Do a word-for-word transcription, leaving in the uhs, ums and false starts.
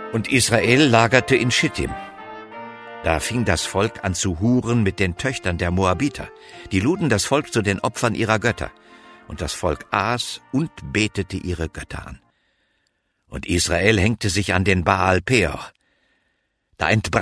Und Israel lagerte in Schittim. Da fing das Volk an zu huren mit den Töchtern der Moabiter. Die luden das Volk zu den Opfern ihrer Götter. Und das Volk aß und betete ihre Götter an. Und Israel hängte sich an den Baal Peor. Da entbrannte